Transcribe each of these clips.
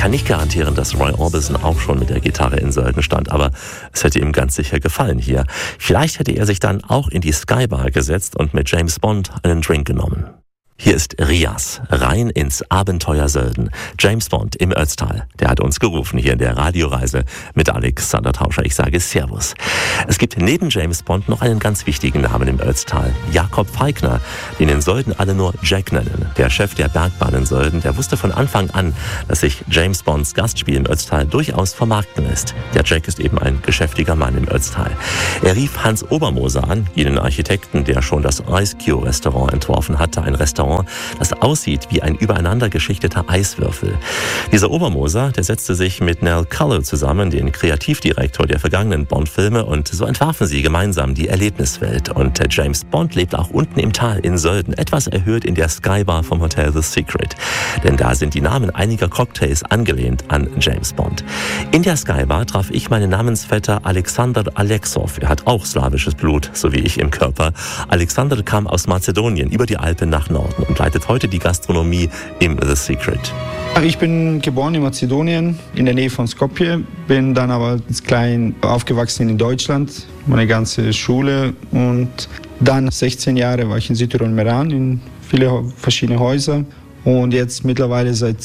kann nicht garantieren, dass Roy Orbison auch schon mit der Gitarre in Sölden stand, aber es hätte ihm ganz sicher gefallen hier. Vielleicht hätte er sich dann auch in die Skybar gesetzt und mit James Bond einen Drink genommen. Hier ist Rias, rein ins Abenteuer Sölden. James Bond im Ötztal, der hat uns gerufen hier in der Radioreise mit Alexander Tauscher. Ich sage Servus. Es gibt neben James Bond noch einen ganz wichtigen Namen im Ötztal. Jakob Falkner, den in Sölden alle nur Jack nennen. Der Chef der Bergbahn in Sölden, der wusste von Anfang an, dass sich James Bonds Gastspiel im Ötztal durchaus vermarkten lässt. Der Jack ist eben ein geschäftiger Mann im Ötztal. Er rief Hans Obermoser an, jenen Architekten, der schon das Ice Cube Restaurant entworfen hatte, ein Restaurant, das aussieht wie ein übereinander geschichteter Eiswürfel. Dieser Obermoser, der setzte sich mit Nell Culloh zusammen, den Kreativdirektor der vergangenen Bond-Filme, und so entwarfen sie gemeinsam die Erlebniswelt. Und James Bond lebt auch unten im Tal in Sölden, etwas erhöht in der Skybar vom Hotel The Secret. Denn da sind die Namen einiger Cocktails angelehnt an James Bond. In der Skybar traf ich meinen Namensvetter Alexander Alexov. Er hat auch slawisches Blut, so wie ich im Körper. Alexander kam aus Mazedonien über die Alpen nach Norden und leitet heute die Gastronomie im The Secret. Ich bin geboren in Mazedonien, in der Nähe von Skopje, bin dann aber als klein aufgewachsen in Deutschland, meine ganze Schule, und dann 16 Jahre war ich in Südtirol Meran, in viele verschiedene Häuser, und jetzt mittlerweile seit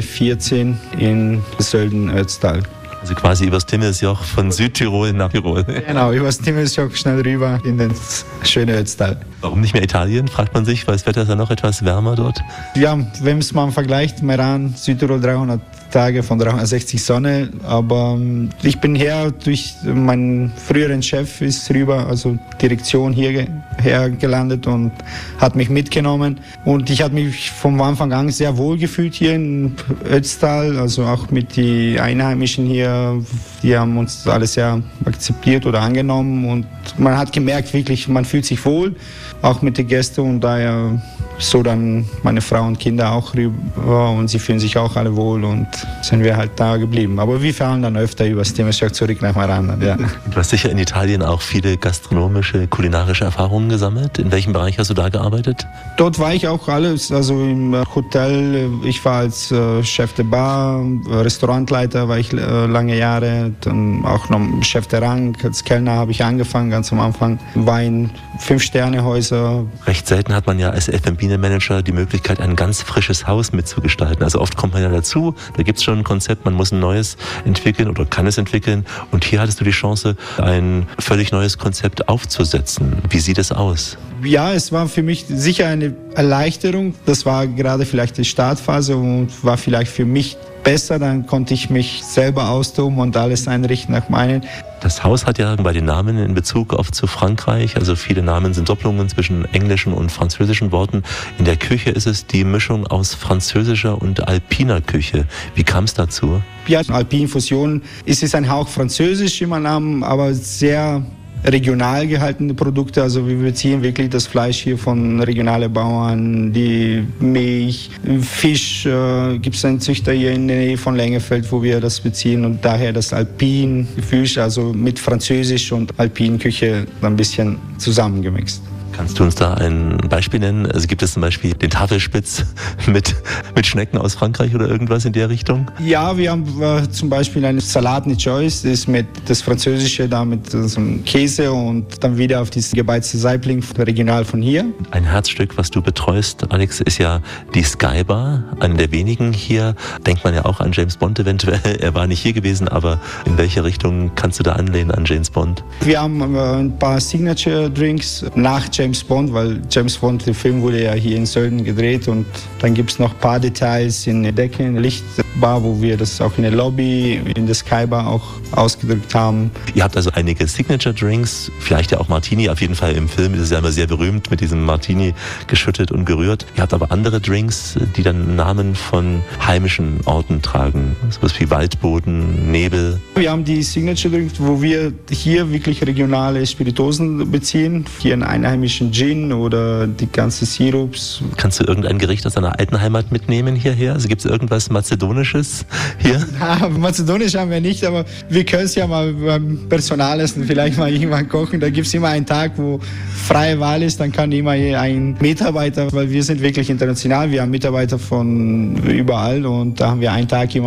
2014 in Sölden-Ötztal. Also quasi übers Timmelsjoch von Südtirol nach Tirol. Genau, übers Timmelsjoch schnell rüber in den schönen Ötztal. Warum nicht mehr Italien, fragt man sich, weil das Wetter ist ja noch etwas wärmer dort. Ja, wenn es mal vergleicht, Meran, Südtirol 300 Tage von 360 Sonne, aber ich bin her durch meinen früheren Chef ist rüber, also Direktion hierher gelandet und hat mich mitgenommen, und ich habe mich vom Anfang an sehr wohl gefühlt hier in Ötztal, also auch mit den Einheimischen hier, die haben uns alles sehr akzeptiert oder angenommen, und man hat gemerkt wirklich, man fühlt sich wohl, auch mit den Gästen, und daher so dann meine Frau und Kinder auch rüber, und sie fühlen sich auch alle wohl, und sind wir halt da geblieben. Aber wir fahren dann öfter übers Timmelsjoch zurück nach Meran. Ja. Du hast sicher in Italien auch viele gastronomische, kulinarische Erfahrungen gesammelt. In welchem Bereich hast du da gearbeitet? Dort war ich auch alles, also im Hotel. Ich war als Chef der Bar, Restaurantleiter war ich lange Jahre, dann auch noch Chef der Rang. Als Kellner habe ich angefangen, ganz am Anfang. Wein, 5-Sterne-Häuser. Recht selten hat man ja als F&B-Manager die Möglichkeit, ein ganz frisches Haus mitzugestalten. Also oft kommt man ja dazu, da gibt es schon ein Konzept, man muss ein neues entwickeln oder kann es entwickeln. Und hier hattest du die Chance, ein völlig neues Konzept aufzusetzen. Wie sieht es aus? Ja, es war für mich sicher eine Erleichterung. Das war gerade vielleicht die Startphase und war vielleicht für mich besser. Dann konnte ich mich selber austoben und alles einrichten nach meinen. Das Haus hat ja bei den Namen in Bezug oft zu Frankreich, also viele Namen sind Doppelungen zwischen englischen und französischen Worten. In der Küche ist es die Mischung aus französischer und alpiner Küche. Wie kam es dazu? Ja, Alpin-Fusion ist ein Hauch französisch in meinem Namen, aber sehr regional gehaltene Produkte, also wir beziehen wirklich das Fleisch hier von regionalen Bauern, die Milch, Fisch, gibt es einen Züchter hier in der Nähe von Lengefeld, wo wir das beziehen, und daher das Alpin-Gefühl, also mit Französisch und Alpin-Küche ein bisschen zusammengemixt. Kannst du uns da ein Beispiel nennen? Also gibt es zum Beispiel den Tafelspitz mit Schnecken aus Frankreich oder irgendwas in der Richtung? Ja, wir haben zum Beispiel einen Salat mit Choice, das ist mit das Französische, da mit so einem Käse und dann wieder auf dieses gebeizte Saibling, regional von hier. Ein Herzstück, was du betreust, Alex, ist ja die Skybar, eine der wenigen hier. Denkt man ja auch an James Bond eventuell. Er war nicht hier gewesen, aber in welche Richtung kannst du da anlehnen an James Bond? Wir haben ein paar Signature-Drinks nach James Bond, weil James Bond, der Film wurde ja hier in Sölden gedreht, und dann gibt es noch ein paar Details in der Decke, in der Lichtbar, wo wir das auch in der Lobby, in der Skybar auch ausgedrückt haben. Ihr habt also einige Signature-Drinks, vielleicht ja auch Martini, auf jeden Fall im Film ist es ja immer sehr berühmt, mit diesem Martini geschüttet und gerührt. Ihr habt aber andere Drinks, die dann Namen von heimischen Orten tragen, sowas wie Waldboden, Nebel. Wir haben die Signature-Drinks, wo wir hier wirklich regionale Spirituosen beziehen, hier einen einheimischen Gin oder die ganzen Sirups. Kannst du irgendein Gericht aus deiner alten Heimat mitnehmen hierher? Also gibt es irgendwas Mazedonisches hier? Ja, Mazedonisch haben wir nicht, aber wir können es ja mal beim Personalessen vielleicht mal irgendwann kochen. Da gibt es immer einen Tag, wo freie Wahl ist, dann kann immer ein Mitarbeiter, weil wir sind wirklich international, wir haben Mitarbeiter von überall, und da haben wir einen Tag immer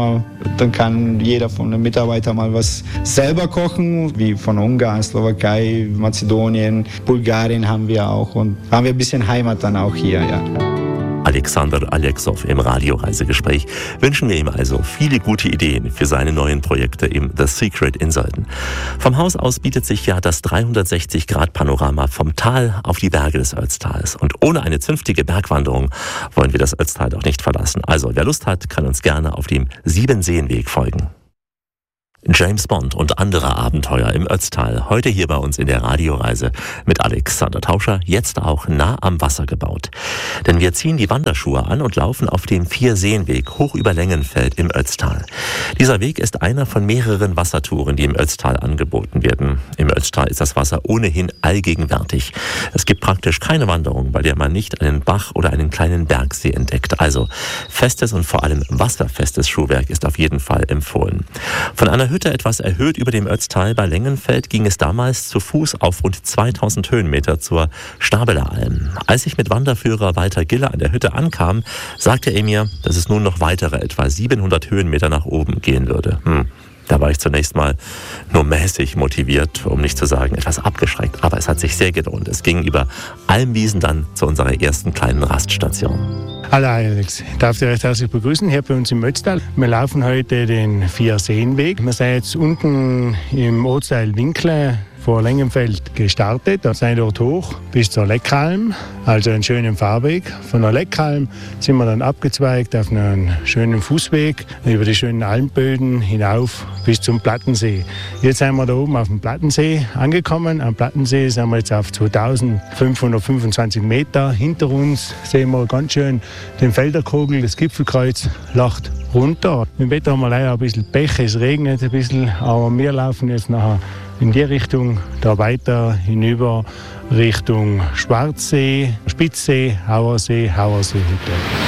Dann kann jeder von den Mitarbeitern mal was selber kochen, wie von Ungarn, Slowakei, Mazedonien, Bulgarien haben wir auch und haben wir ein bisschen Heimat dann auch hier, ja. Alexander Alexov im Radioreisegespräch wünschen wir ihm also viele gute Ideen für seine neuen Projekte im The Secret in Sölden. Vom Haus aus bietet sich ja das 360-Grad-Panorama vom Tal auf die Berge des Ötztals. Und ohne eine zünftige Bergwanderung wollen wir das Ötztal doch nicht verlassen. Also wer Lust hat, kann uns gerne auf dem Siebenseenweg folgen. James Bond und andere Abenteuer im Ötztal. Heute hier bei uns in der Radioreise mit Alexander Tauscher, jetzt auch nah am Wasser gebaut. Denn wir ziehen die Wanderschuhe an und laufen auf dem Vierseenweg hoch über Längenfeld im Ötztal. Dieser Weg ist einer von mehreren Wassertouren, die im Ötztal angeboten werden. Im Ötztal ist das Wasser ohnehin allgegenwärtig. Es gibt praktisch keine Wanderung, bei der man nicht einen Bach oder einen kleinen Bergsee entdeckt. Also festes und vor allem wasserfestes Schuhwerk ist auf jeden Fall empfohlen. Von einer Hütte etwas erhöht über dem Ötztal bei Längenfeld ging es damals zu Fuß auf rund 2000 Höhenmeter zur Stabeler Alm. Als ich mit Wanderführer Walter Giller an der Hütte ankam, sagte er mir, dass es nun noch weitere etwa 700 Höhenmeter nach oben gehen würde. Da war ich zunächst mal nur mäßig motiviert, um nicht zu sagen etwas abgeschreckt. Aber es hat sich sehr gelohnt. Es ging über Almwiesen dann zu unserer ersten kleinen Raststation. Hallo Alex, ich darf dich recht herzlich begrüßen hier bei uns im Ötztal. Wir laufen heute den Vierseenweg. Wir sind jetzt unten im Ortsteil Winkle vor Längenfeld gestartet. Da sind wir dort hoch bis zur Leckalm, also einen schönen Fahrweg. Von der Leckalm sind wir dann abgezweigt auf einen schönen Fußweg über die schönen Almböden hinauf bis zum Plattensee. Jetzt sind wir da oben auf dem Plattensee angekommen. Am Plattensee sind wir jetzt auf 2525 Meter. Hinter uns sehen wir ganz schön den Felderkogel, das Gipfelkreuz lacht runter. Im Wetter haben wir leider ein bisschen Pech, es regnet ein bisschen, aber wir laufen jetzt nachher in die Richtung, da weiter hinüber Richtung Schwarzsee, Spitzsee, Hauersee-Hütte.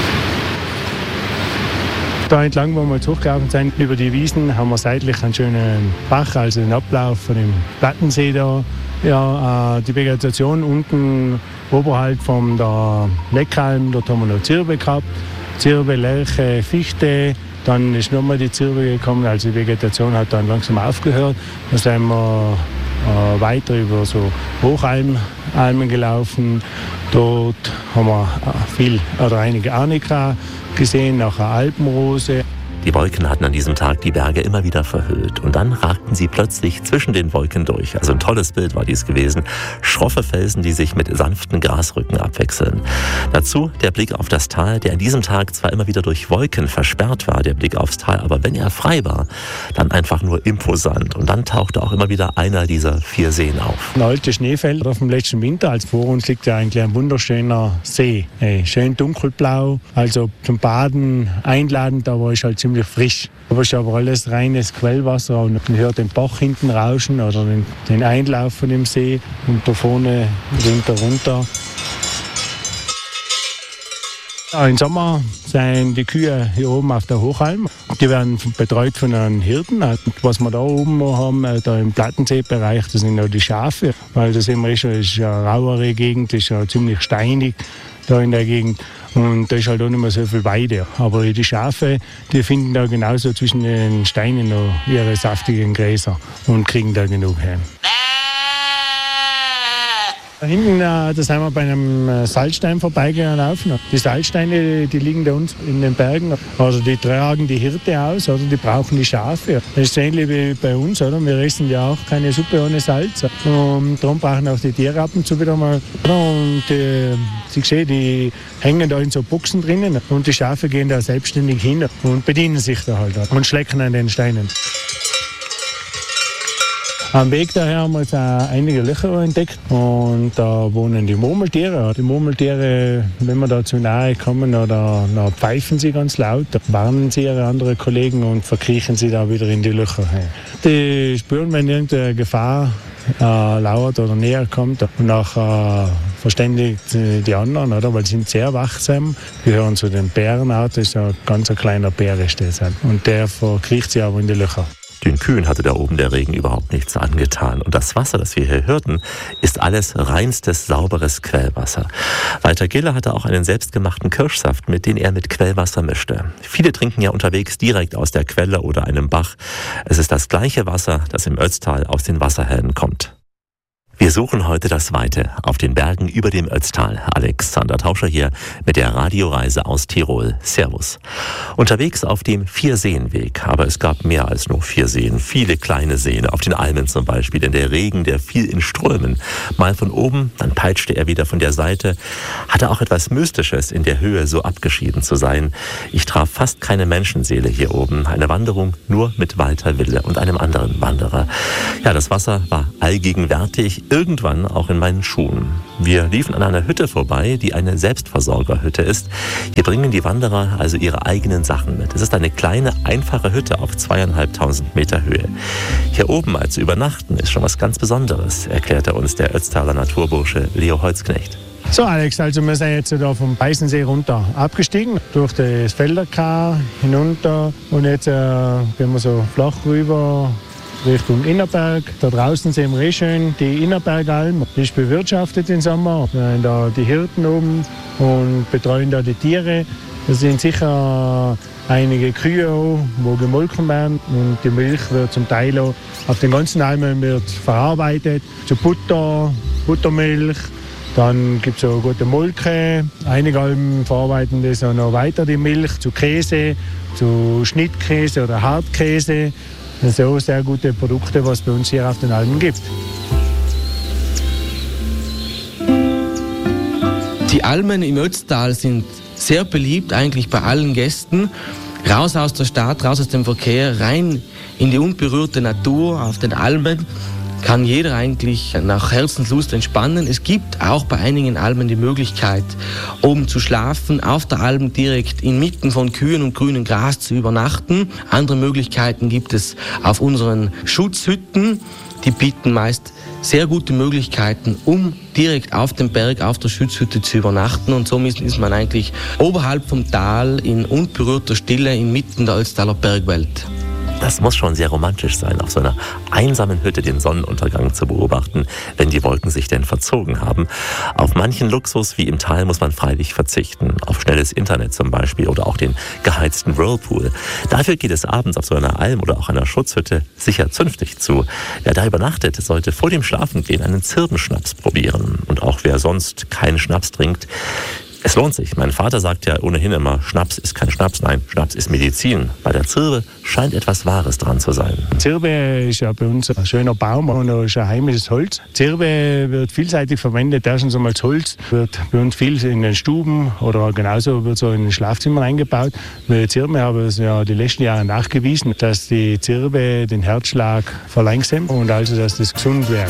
Da entlang, wo wir jetzt hochgelaufen sind, über die Wiesen, haben wir seitlich einen schönen Bach, also den Ablauf von dem Plattensee da. Ja, die Vegetation unten oberhalb von der Leckalm, dort haben wir noch Zirbe gehabt. Zirbe, Lärche, Fichte. Dann ist nochmal die Zirbe gekommen, also die Vegetation hat dann langsam aufgehört. Dann sind wir weiter über so Hochalmen gelaufen. Dort haben wir einige Arnika gesehen, nachher Alpenrose. Die Wolken hatten an diesem Tag die Berge immer wieder verhüllt und dann ragten sie plötzlich zwischen den Wolken durch. Also ein tolles Bild war dies gewesen. Schroffe Felsen, die sich mit sanften Grasrücken abwechseln. Dazu der Blick auf das Tal, der an diesem Tag zwar immer wieder durch Wolken versperrt war, der Blick aufs Tal, aber wenn er frei war, dann einfach nur imposant. Und dann tauchte auch immer wieder einer dieser 4 Seen auf. Ein altes Schneefeld auf dem letzten Winter, als vor uns liegt ja eigentlich ein wunderschöner See. Schön dunkelblau, also zum Baden einladend, aber ist halt ziemlich frisch. Aber es ist aber alles reines Quellwasser und man hört den Bach hinten rauschen oder den Einlauf von dem See und da vorne runter. Ja, im Sommer sind die Kühe hier oben auf der Hochalm. Die werden betreut von einem Hirten. Was wir da oben haben, da im Plattenseebereich, das sind auch die Schafe. Weil das ist eine rauere Gegend, das ist ja ziemlich steinig da in der Gegend. Und da ist halt auch nicht mehr so viel Weide. Aber die Schafe, die finden da genauso zwischen den Steinen noch ihre saftigen Gräser und kriegen da genug her. Da hinten, da sind wir bei einem Salzstein vorbeigelaufen. Die Salzsteine, die liegen da unten in den Bergen. Also die tragen die Hirte aus, oder die brauchen die Schafe. Das ist ähnlich wie bei uns, oder? Wir essen ja auch keine Suppe ohne Salz. Und darum brauchen auch die Tiere ab und zu wieder mal. Und Sie sehen, die hängen da in so Buchsen drinnen. Und die Schafe gehen da selbstständig hin und bedienen sich da halt und schlecken an den Steinen. Am Weg daher haben wir jetzt einige Löcher entdeckt und da wohnen die Murmeltiere. Die Murmeltiere, wenn wir da zu nahe kommen, da pfeifen sie ganz laut, da warnen sie ihre anderen Kollegen und verkriechen sie da wieder in die Löcher. Die spüren, wenn irgendeine Gefahr lauert oder näher kommt und nachher verständigt die anderen, oder? Weil sie sind sehr wachsam. Die gehören zu den Bärenarten, das ist ein ganz kleiner Bär ist das. Und der verkriecht sie aber in die Löcher. Den Kühen hatte da oben der Regen überhaupt nichts angetan. Und das Wasser, das wir hier hörten, ist alles reinstes, sauberes Quellwasser. Walter Gille hatte auch einen selbstgemachten Kirschsaft, mit dem er mit Quellwasser mischte. Viele trinken ja unterwegs direkt aus der Quelle oder einem Bach. Es ist das gleiche Wasser, das im Ötztal aus den Wasserhähnen kommt. Wir suchen heute das Weite auf den Bergen über dem Ötztal. Alexander Tauscher hier mit der Radioreise aus Tirol. Servus. Unterwegs auf dem Vierseenweg, aber es gab mehr als nur 4 Seen. Viele kleine Seen, auf den Almen zum Beispiel, denn der Regen, der fiel in Strömen. Mal von oben, dann peitschte er wieder von der Seite. Hatte auch etwas Mystisches, in der Höhe so abgeschieden zu sein. Ich traf fast keine Menschenseele hier oben. Eine Wanderung nur mit Walter Wille und einem anderen Wanderer. Ja, das Wasser war allgegenwärtig. Irgendwann auch in meinen Schuhen. Wir liefen an einer Hütte vorbei, die eine Selbstversorgerhütte ist. Hier bringen die Wanderer also ihre eigenen Sachen mit. Es ist eine kleine, einfache Hütte auf 2.500 Meter Höhe. Hier oben als Übernachten ist schon was ganz Besonderes, erklärte uns der Ötztaler Naturbursche Leo Holzknecht. So Alex, also wir sind jetzt da vom Peißensee runter abgestiegen, durch das Felderkar hinunter und jetzt gehen wir so flach rüber Richtung Innerberg. Da draußen sehen wir schön die Innerbergalm. Die ist bewirtschaftet im Sommer. Wir haben da die Hirten oben und betreuen da die Tiere. Es sind sicher einige Kühe auch, wo gemolken werden. Und die Milch wird zum Teil auch auf den ganzen Almen wird verarbeitet. Zu Butter, Buttermilch. Dann gibt es auch gute Molke. Einige Almen verarbeiten das auch noch weiter, die Milch, zu Käse, zu Schnittkäse oder Hartkäse. Das sind auch sehr gute Produkte, was es bei uns hier auf den Almen gibt. Die Almen im Ötztal sind sehr beliebt eigentlich bei allen Gästen. Raus aus der Stadt, raus aus dem Verkehr, rein in die unberührte Natur auf den Almen. Kann jeder eigentlich nach Herzenslust entspannen. Es gibt auch bei einigen Almen die Möglichkeit, oben zu schlafen, auf der Alm direkt inmitten von Kühen und grünem Gras zu übernachten. Andere Möglichkeiten gibt es auf unseren Schutzhütten. Die bieten meist sehr gute Möglichkeiten, um direkt auf dem Berg, auf der Schutzhütte zu übernachten. Und somit ist man eigentlich oberhalb vom Tal in unberührter Stille inmitten der Ötztaler Bergwelt. Das muss schon sehr romantisch sein, auf so einer einsamen Hütte den Sonnenuntergang zu beobachten, wenn die Wolken sich denn verzogen haben. Auf manchen Luxus wie im Tal muss man freilich verzichten, auf schnelles Internet zum Beispiel oder auch den geheizten Whirlpool. Dafür geht es abends auf so einer Alm oder auch einer Schutzhütte sicher zünftig zu. Wer da übernachtet, sollte vor dem Schlafengehen einen Zirbenschnaps probieren. Und auch wer sonst keinen Schnaps trinkt, es lohnt sich. Mein Vater sagt ja ohnehin immer, Schnaps ist kein Schnaps, nein, Schnaps ist Medizin. Bei der Zirbe scheint etwas Wahres dran zu sein. Zirbe ist ja bei uns ein schöner Baum und ist ein heimisches Holz. Zirbe wird vielseitig verwendet. Erstens einmal das Holz wird bei uns viel in den Stuben oder genauso wird so in den Schlafzimmern eingebaut. Mit Zirbe haben es ja die letzten Jahre nachgewiesen, dass die Zirbe den Herzschlag verlangsamt und also, dass das gesund wäre.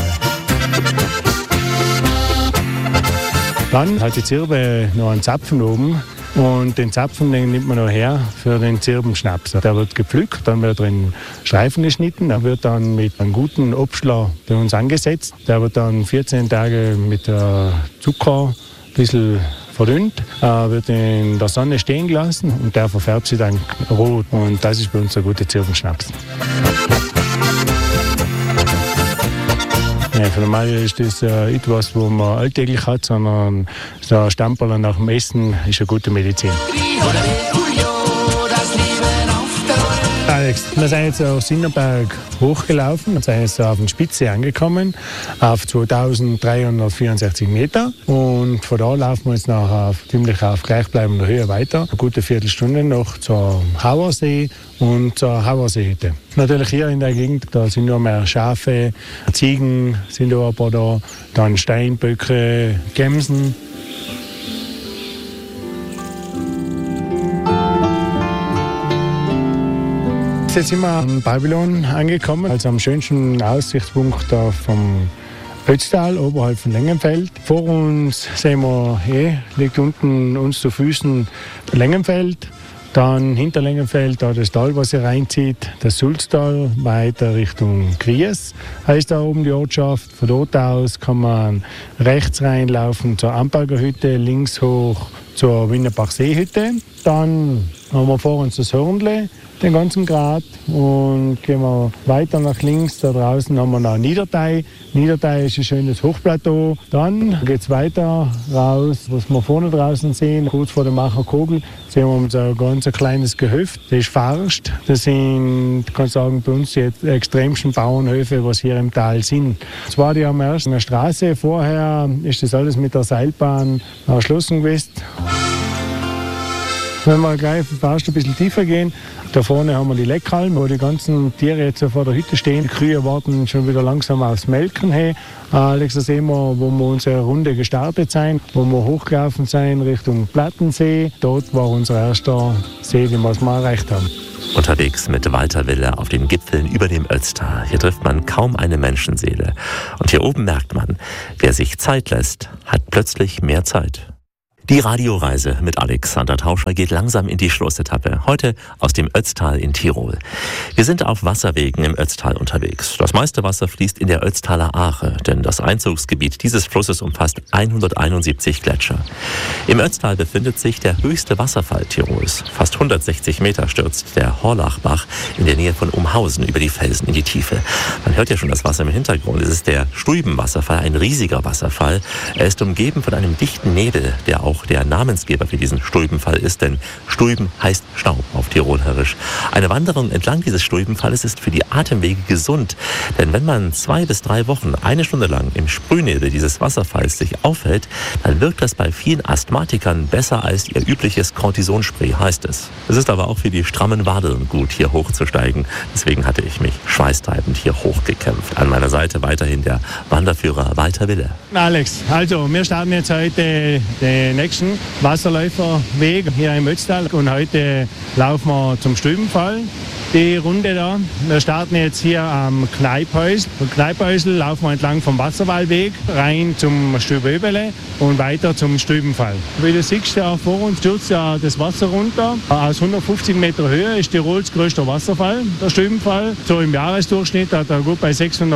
Dann hat die Zirbe noch einen Zapfen oben und den Zapfen den nimmt man noch her für den Zirbenschnaps. Der wird gepflückt, dann wird er in Streifen geschnitten, der wird dann mit einem guten Obstler bei uns angesetzt. Der wird dann 14 Tage mit Zucker ein bisschen verdünnt, wird in der Sonne stehen gelassen und der verfärbt sich dann rot. Und das ist bei uns ein guter Zirbenschnaps. Ja, für normal ist das etwas, was man alltäglich hat, sondern so ein Stamperl nach dem Essen ist eine gute Medizin. Alex, wir sind jetzt auf Innerberg hochgelaufen, wir sind jetzt auf der Spitze angekommen, auf 2.364 Meter und von da laufen wir jetzt ziemlich auf gleichbleibender Höhe weiter. Eine gute Viertelstunde noch zur Hauersee und zur Hauerseehütte. Natürlich hier in der Gegend, da sind nur mehr Schafe, Ziegen sind auch ein paar da, dann Steinböcke, Gämsen. Jetzt sind wir am Babylon angekommen, also am schönsten Aussichtspunkt da vom Ötztal, oberhalb von Lengenfeld. Vor uns sehen wir, liegt unten uns zu Füßen Lengenfeld. Dann hinter Lengenfeld da das Tal, was hier reinzieht, das Sulztal, weiter Richtung Gries heißt da oben die Ortschaft. Von dort aus kann man rechts reinlaufen zur Amperger Hütte, links hoch zur Winnerbachseehütte. Dann haben wir vor uns das Hörnle, den ganzen Grat, und gehen wir weiter nach links. Da draußen haben wir noch Niedertei. Niedertei ist ein schönes Hochplateau. Dann geht es weiter raus, was wir vorne draußen sehen, kurz vor der Macherkogel, sehen wir uns ein ganz kleines Gehöft. Das ist Farst. Das sind, ich kann sagen, bei uns die extremsten Bauernhöfe, was hier im Tal sind. Zwar die haben erst eine Straße, vorher ist das alles mit der Seilbahn erschlossen gewesen. Wenn wir gleich fast ein bisschen tiefer gehen, da vorne haben wir die Leckhalme, wo die ganzen Tiere jetzt vor der Hütte stehen. Die Kühe warten schon wieder langsam aufs Melken. Hey, Alex, da sehen wir, wo wir unsere Runde gestartet sind, wo wir hochgelaufen sind Richtung Plattensee. Dort war unser erster See, den wir erreicht haben. Unterwegs mit Walter Wille auf den Gipfeln über dem Ötztal. Hier trifft man kaum eine Menschenseele. Und hier oben merkt man, wer sich Zeit lässt, hat plötzlich mehr Zeit. Die Radioreise mit Alexander Tauscher geht langsam in die Schlussetappe. Heute aus dem Ötztal in Tirol. Wir sind auf Wasserwegen im Ötztal unterwegs. Das meiste Wasser fließt in der Ötztaler Ache, denn das Einzugsgebiet dieses Flusses umfasst 171 Gletscher. Im Ötztal befindet sich der höchste Wasserfall Tirols. Fast 160 Meter stürzt der Horlachbach in der Nähe von Umhausen über die Felsen in die Tiefe. Man hört ja schon das Wasser im Hintergrund. Es ist der Stuybenwasserfall, ein riesiger Wasserfall. Er ist umgeben von einem dichten Nebel, der auch der Namensgeber für diesen Stuybenfall ist, denn Stuyben heißt Staub auf Tirolerisch. Eine Wanderung entlang dieses Stuybenfalles ist für die Atemwege gesund, denn wenn man 2 bis 3 Wochen eine Stunde lang im Sprühnebel dieses Wasserfalls sich aufhält, dann wirkt das bei vielen Asthmatikern besser als ihr übliches Cortisonspray, heißt es. Es ist aber auch für die strammen Wadeln gut, hier hochzusteigen. Deswegen hatte ich mich schweißtreibend hier hochgekämpft. An meiner Seite weiterhin der Wanderführer Walter Wille. Alex, also wir starten jetzt heute den nächsten Wasserläuferweg hier im Ötztal und heute laufen wir zum Stuybenfall. Die Runde da. Wir starten jetzt hier am Kneiphäusl. Von Kneiphäusl laufen wir entlang vom Wasserwallweg rein zum Stüböbele und weiter zum Stuybenfall. Wie du siehst, ja, vor uns stürzt ja das Wasser runter. Aus 150 Meter Höhe ist Tirols größter Wasserfall, der Stuybenfall. So im Jahresdurchschnitt hat er gut bei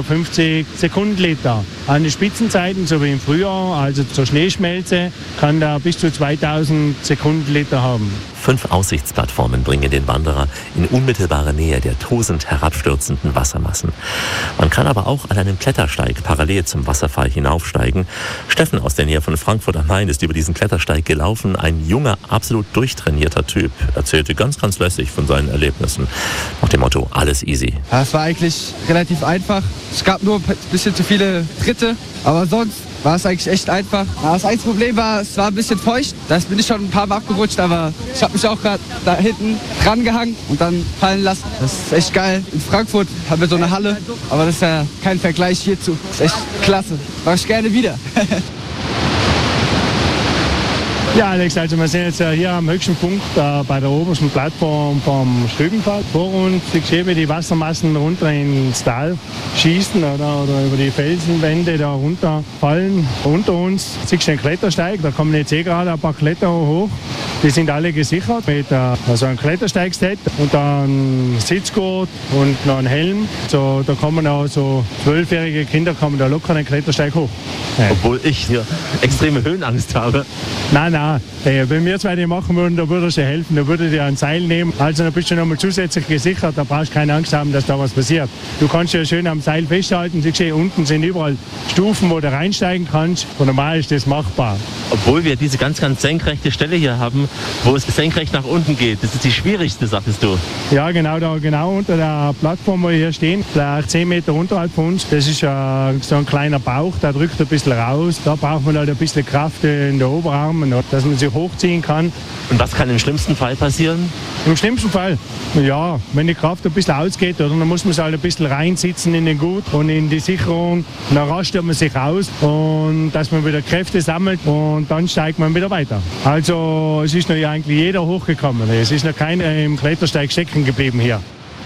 650 Sekundenliter. An den Spitzenzeiten, so wie im Frühjahr, also zur Schneeschmelze, kann der bis zu 2000 Sekundenliter haben. 5 Aussichtsplattformen bringen den Wanderer in unmittelbare Nähe der tosend herabstürzenden Wassermassen. Man kann aber auch an einem Klettersteig parallel zum Wasserfall hinaufsteigen. Steffen aus der Nähe von Frankfurt am Main ist über diesen Klettersteig gelaufen. Ein junger, absolut durchtrainierter Typ erzählte ganz lässig von seinen Erlebnissen. Nach dem Motto, alles easy. Ja, es war eigentlich relativ einfach. Es gab nur ein bisschen zu viele Tritte, aber sonst war es eigentlich echt einfach. Ja, das einzige Problem war, es war ein bisschen feucht. Da bin ich schon ein paar Mal abgerutscht, aber ich habe mich auch gerade da hinten dran gehangen und dann fallen lassen. Das ist echt geil. In Frankfurt haben wir so eine Halle, aber das ist ja kein Vergleich hierzu. Das ist echt klasse. Mach ich gerne wieder. Ja, Alex, also wir sind jetzt hier am höchsten Punkt bei der obersten Plattform vom Stuybenfall. Vor uns siehst du, wie die Wassermassen runter ins Tal schießen oder über die Felsenwände da runterfallen. Unter uns siehst du einen Klettersteig, da kommen jetzt gerade ein paar Kletterer hoch. Die sind alle gesichert mit also einem Klettersteigset und dann Sitzgurt und noch einen Helm. So, da kommen auch so 12-jährige Kinder kommen da locker den Klettersteig hoch. Ja. Obwohl ich hier extreme Höhenangst habe. Nein, wenn wir zwei die machen würden, da würde ich dir helfen, da würde dir ein Seil nehmen. Also dann bist du nochmal zusätzlich gesichert, da brauchst du keine Angst haben, dass da was passiert. Du kannst ja schön am Seil festhalten, siehst du, unten sind überall Stufen, wo du reinsteigen kannst und normal ist das machbar. Obwohl wir diese ganz senkrechte Stelle hier haben, wo es senkrecht nach unten geht. Das ist die schwierigste, sagtest du. Ja, genau unter der Plattform, wo wir hier stehen, vielleicht 10 Meter unterhalb von uns. Das ist so ein kleiner Bauch, der drückt ein bisschen raus. Da braucht man halt ein bisschen Kraft in den Oberarmen, dass man sich hochziehen kann. Und was kann im schlimmsten Fall passieren? Im schlimmsten Fall, ja, wenn die Kraft ein bisschen ausgeht, oder, dann muss man sich halt ein bisschen reinsitzen in den Gurt und in die Sicherung. Und dann rastet man sich aus und dass man wieder Kräfte sammelt und dann steigt man wieder weiter. Also es ist noch eigentlich jeder hochgekommen. Es ist noch keiner im Klettersteig stecken geblieben hier.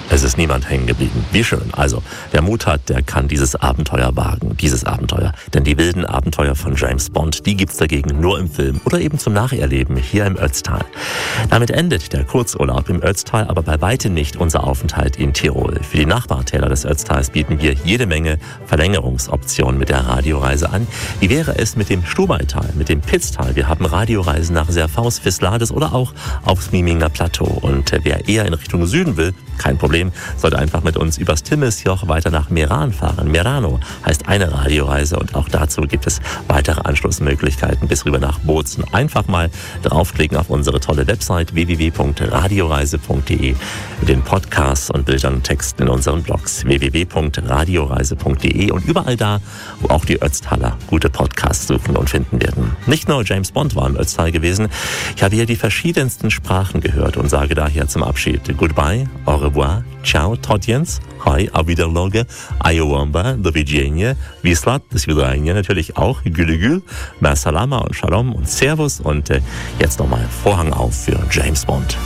Es ist niemand hängen geblieben. Wie schön. Also, wer Mut hat, der kann dieses Abenteuer wagen. Dieses Abenteuer. Denn die wilden Abenteuer von James Bond, die gibt's dagegen nur im Film oder eben zum Nacherleben hier im Ötztal. Damit endet der Kurzurlaub im Ötztal, aber bei weitem nicht unser Aufenthalt in Tirol. Für die Nachbartäler des Ötztals bieten wir jede Menge Verlängerungsoptionen mit der Radioreise an. Wie wäre es mit dem Stubaital, mit dem Pitztal? Wir haben Radioreisen nach Serfaus, Vislades oder auch aufs Mieminger Plateau. Und wer eher in Richtung Süden will, kein Problem, sollte einfach mit uns übers Timmisjoch weiter nach Meran fahren. Merano heißt eine Radioreise und auch dazu gibt es weitere Anschlussmöglichkeiten bis rüber nach Bozen. Einfach mal draufklicken auf unsere tolle Website www.radioreise.de mit den Podcasts und Bildern und Texten in unseren Blogs www.radioreise.de und überall da, wo auch die Ötztaler gute Podcasts suchen und finden werden. Nicht nur James Bond war im Ötztal gewesen, ich habe hier die verschiedensten Sprachen gehört und sage daher zum Abschied Goodbye, au revoir, ciao, Totjens, hi, auf Wiederloge, Ayowamba, do widzenia, Wislat, das Wiedereinja natürlich auch, Gülügül, Mer Salama und Shalom und Servus und jetzt nochmal Vorhang auf für James Bond.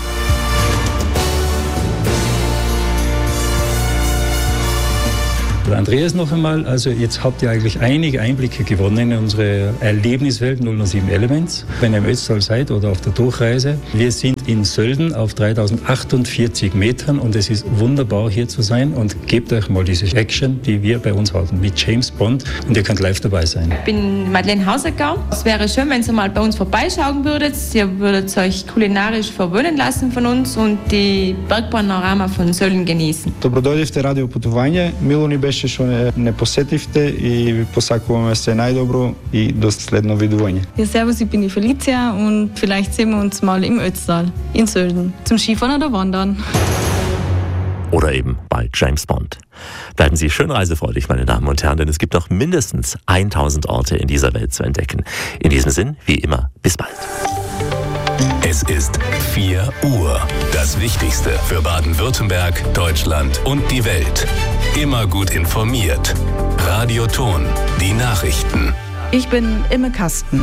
Andreas noch einmal, also jetzt habt ihr eigentlich einige Einblicke gewonnen in unsere Erlebniswelt 007 Elements. Wenn ihr im Ötztal seid oder auf der Durchreise. Wir sind in Sölden auf 3048 Metern und es ist wunderbar hier zu sein und gebt euch mal diese Action, die wir bei uns hatten mit James Bond und ihr könnt live dabei sein. Ich bin Madeleine Hausecker. Es wäre schön, wenn ihr mal bei uns vorbeischauen würdet. Ihr würdet euch kulinarisch verwöhnen lassen von uns und die Bergpanorama von Sölden genießen. Dobrodođite Radio Putovanje. Milo ni беше što ne posetite i posakujemo se najdobro i do sledno vidovanje. Ja, servus, ich bin die Felicia und vielleicht sehen wir uns mal im Ötztal in Sölden zum Skifahren oder Wandern. Oder eben bei James Bond. Bleiben Sie schön reisefreudig, meine Damen und Herren, denn es gibt noch mindestens 1000 Orte in dieser Welt zu entdecken. In diesem Sinn, wie immer, bis bald. Es ist 4 Uhr. Das Wichtigste für Baden-Württemberg, Deutschland und die Welt. Immer gut informiert. Radioton, die Nachrichten. Ich bin Imme Kasten.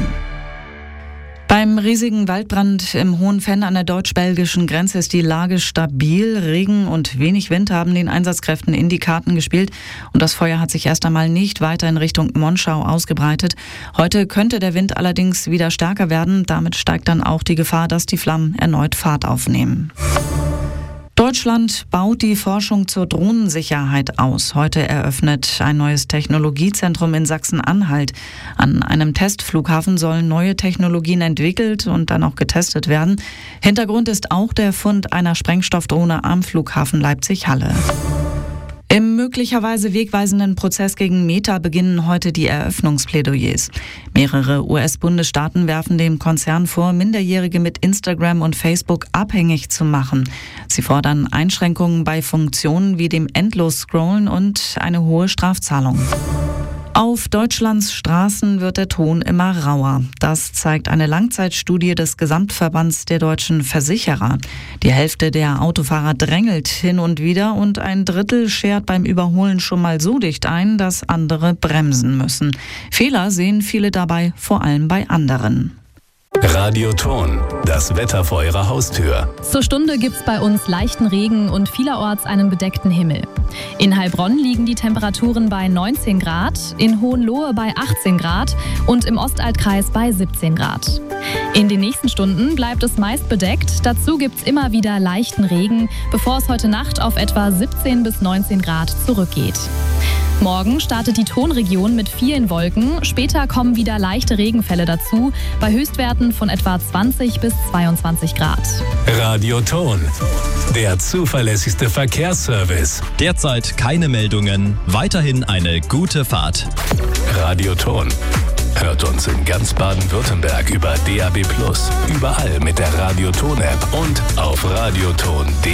Beim riesigen Waldbrand im Hohenfenn an der deutsch-belgischen Grenze ist die Lage stabil. Regen und wenig Wind haben den Einsatzkräften in die Karten gespielt. Und das Feuer hat sich erst einmal nicht weiter in Richtung Monschau ausgebreitet. Heute könnte der Wind allerdings wieder stärker werden. Damit steigt dann auch die Gefahr, dass die Flammen erneut Fahrt aufnehmen. Deutschland baut die Forschung zur Drohnensicherheit aus. Heute eröffnet ein neues Technologiezentrum in Sachsen-Anhalt. An einem Testflughafen sollen neue Technologien entwickelt und dann auch getestet werden. Hintergrund ist auch der Fund einer Sprengstoffdrohne am Flughafen Leipzig-Halle. Im möglicherweise wegweisenden Prozess gegen Meta beginnen heute die Eröffnungsplädoyers. Mehrere US-Bundesstaaten werfen dem Konzern vor, Minderjährige mit Instagram und Facebook abhängig zu machen. Sie fordern Einschränkungen bei Funktionen wie dem Endlos-Scrollen und eine hohe Strafzahlung. Auf Deutschlands Straßen wird der Ton immer rauer. Das zeigt eine Langzeitstudie des Gesamtverbands der deutschen Versicherer. Die Hälfte der Autofahrer drängelt hin und wieder und ein Drittel schert beim Überholen schon mal so dicht ein, dass andere bremsen müssen. Fehler sehen viele dabei, vor allem bei anderen. Radioton, das Wetter vor Ihrer Haustür. Zur Stunde gibt's bei uns leichten Regen und vielerorts einen bedeckten Himmel. In Heilbronn liegen die Temperaturen bei 19 Grad, in Hohenlohe bei 18 Grad und im Ostaltkreis bei 17 Grad. In den nächsten Stunden bleibt es meist bedeckt. Dazu gibt's immer wieder leichten Regen, bevor es heute Nacht auf etwa 17 bis 19 Grad zurückgeht. Morgen startet die Tonregion mit vielen Wolken. Später kommen wieder leichte Regenfälle dazu, bei Höchstwerten von etwa 20 bis 22 Grad. Radioton, der zuverlässigste Verkehrsservice. Derzeit keine Meldungen, weiterhin eine gute Fahrt. Radioton. Hört uns in ganz Baden-Württemberg über DAB+, überall mit der Radioton-App und auf radioton.de.